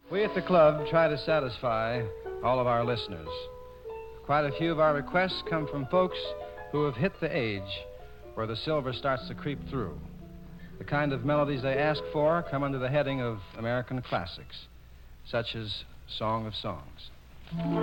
We at the club try to satisfy all of our listeners. Quite a few of our requests come from folks who have hit the age where the silver starts to creep through. The kind of melodies they ask for come under the heading of American classics, such as Song of Songs.